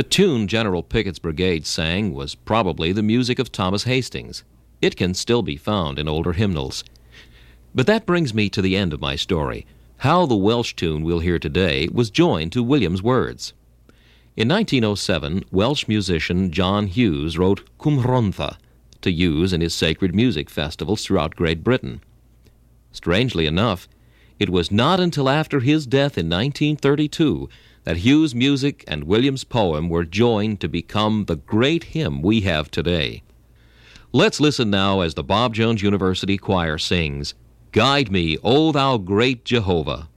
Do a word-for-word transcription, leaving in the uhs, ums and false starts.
The tune General Pickett's brigade sang was probably the music of Thomas Hastings. It can still be found in older hymnals. But that brings me to the end of my story. How the Welsh tune we'll hear today was joined to William's words. In nineteen oh seven, Welsh musician John Hughes wrote Cwmrhondda to use in his sacred music festivals throughout Great Britain. Strangely enough, it was not until after his death in nineteen thirty-two that Hughes' music and William's poem were joined to become the great hymn we have today. Let's listen now as the Bob Jones University Choir sings, "Guide Me, O Thou Great Jehovah."